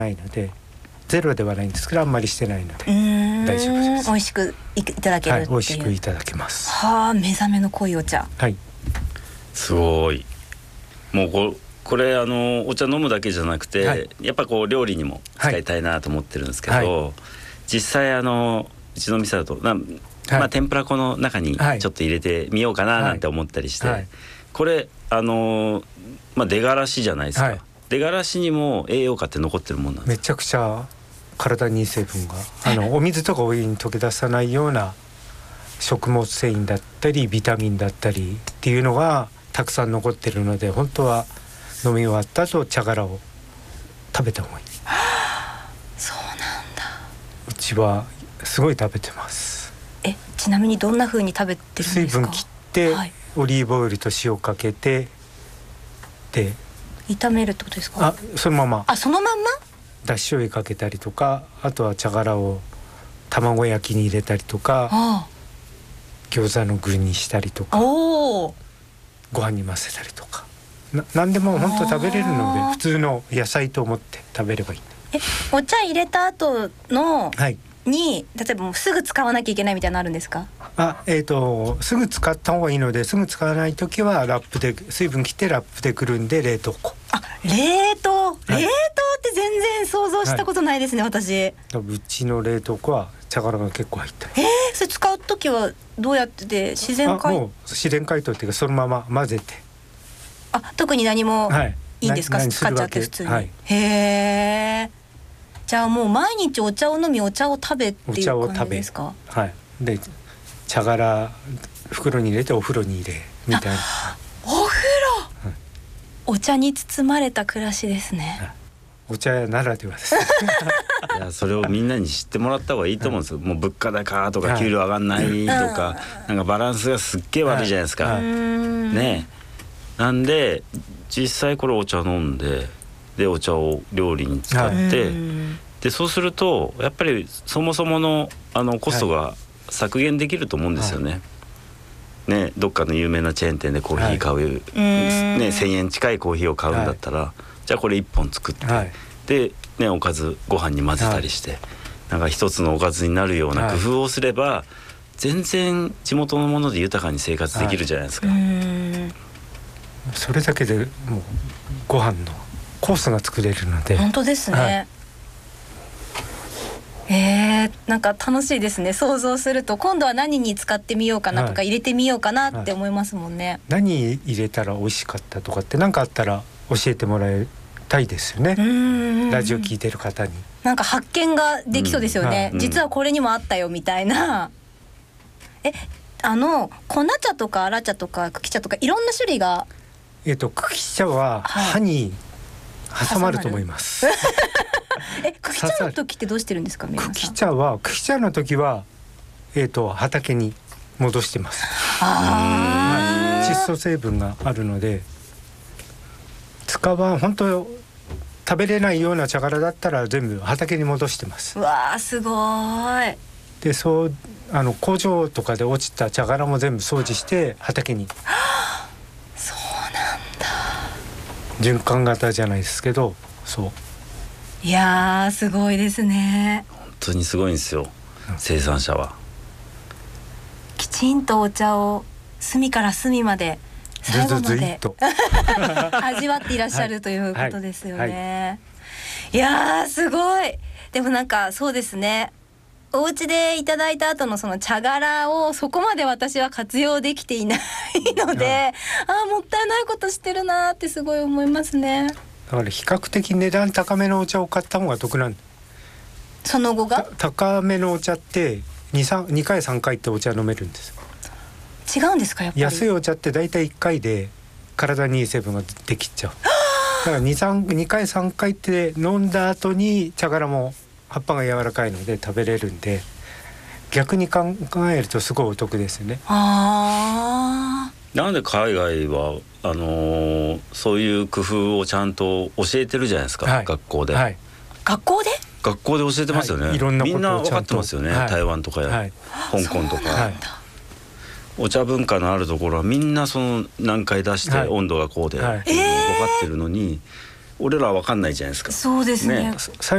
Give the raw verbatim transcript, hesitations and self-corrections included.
ないので、ゼロではないんですけどあんまりしてないので大丈夫です。 美味しくいただけるっていう、 はい、美味しくいただけます。 はあ、目覚めの濃いお茶。 はい、 すごい。もうここれあのお茶飲むだけじゃなくて、はい、やっぱこう料理にも使いたいなと思ってるんですけど、はい、実際あのうちの店だとな、まあ、天ぷら粉の中にちょっと入れてみようかななんて思ったりして、はいはい、これあの、まあ、出がらしじゃないですか、はい、出がらしにも栄養価って残ってるもんなんですか？ めちゃくちゃ体にいい成分があのお水とかお湯に溶け出さないような食物繊維だったりビタミンだったりっていうのがたくさん残ってるので、本当は飲み終わった後茶殻を食べた方がいい。 はあ、そうなんだ。 うちはすごい食べてます。 え、ちなみにどんな風に食べてるんですか？ 水分切って、はい、オリーブオイルと塩かけてで炒めるってことですか？ あ、そのまま。 あ、そのまんま？ だし醤油かけたりとか、あとは茶殻を卵焼きに入れたりとか、 ああ、 餃子の具にしたりとか、 おご飯に混ぜたりとか、な何でも本当食べれるので普通の野菜と思って食べればいい。 え、お茶入れた後の、 はい、 に例えばもうすぐ使わなきゃいけないみたいなのあるんですか？ あ、えーとすぐ使った方がいいので、すぐ使わないときはラップで水分切ってラップでくるんで冷凍庫。 あ、冷凍、冷凍って全然想像したことないですね、はい、私。 うちの冷凍庫は茶殻が結構入ってる。 えー、それ使うときはどうやってで自然解もう自然解凍っていうかそのまま混ぜて。 あ、特に何もいいんですか？ はい、 使っちゃって普通に、 はい、 へえ。じゃあもう毎日お茶を飲みお茶を食べっていう感じですか？ はい。で茶殻袋に入れてお風呂に入れみたいな。 お風呂、うん、お茶に包まれた暮らしですね。 お茶屋ならではです。 いや、それをみんなに知ってもらった方がいいと思うんですよ。もう物価高とか給料上がんないとか、はい、なんかバランスがすっげえ悪いじゃないですか、はい、ねえ。なんで実際これお茶飲んででお茶を料理に使って、はい、でそうするとやっぱりそもそものあのコストが削減できると思うんですよね、はい、ね、どっかの有名なチェーン店でコーヒー買う、はい、ね、せんえん近いコーヒーを買うんだったら、はい、じゃあこれいっぽん作って、はい、で、ね、おかずご飯に混ぜたりして、はい、なんか一つのおかずになるような工夫をすれば、はい、全然地元のもので豊かに生活できるじゃないですか、はい、 それだけでもうご飯のコースが作れるので。 本当ですね、はい、えー、なんか楽しいですね。想像すると今度は何に使ってみようかなとか、はい、入れてみようかなって思いますもんね、はい、 何入れたら美味しかったとかって何かあったら教えてもらいたいですよね。うん、ラジオ聞いてる方になんか発見ができそうですよね、うん、はい、実はこれにもあったよみたいな。え、あの粉茶とか粗茶とか茎茶とかいろんな種類が、 えっと茎茶は歯に挟まると思います、はい、 え、茎茶の時ってどうしてるんですか？ 茎茶は茎茶の時は、えー、と畑に戻してます。 あ、 窒素成分があるので使わん、本当食べれないような茶殻だったら全部畑に戻してます。 うわー、すごい。 で、そうあの工場とかで落ちた茶殻も全部掃除して畑に。 そうなんだ。 循環型じゃないですけど、そう。 いやー、すごいですね。 本当にすごいんですよ、うん、生産者は。 きちんとお茶を隅から隅まで最後まで味わっていらっしゃるということですよね、はいはいはい、いやー、すごい。でもなんかそうですね、お家でいただいた後のその茶殻をそこまで私は活用できていないので、うん、あー、もったいないことしてるなってすごい思いますね。 だから比較的値段高めのお茶を買った方が得なんだ。 その後が高めのお茶って 2, 2回さんかいってお茶飲めるんです。 違うんですか？やっぱり安いお茶ってだいたいいっかいで体にいい成分ができちゃう。だから 2, 3 2回さんかいって飲んだ後に茶殻も葉っぱが柔らかいので食べれるんで、逆に考えるとすごいお得ですよね。 あー、なんで海外はあのー、そういう工夫をちゃんと教えてるじゃないですか、はい、学校で、はい、 学校で学校で教えてますよね、 はい、いろんなことをみんな分かってますよね、はい、台湾とか、はい、香港とか、はい、お茶文化のあるところはみんなその何回出して温度がこうで、はい、分かってるのに、 俺らは分かんないじゃないですか。 そうですね。 ね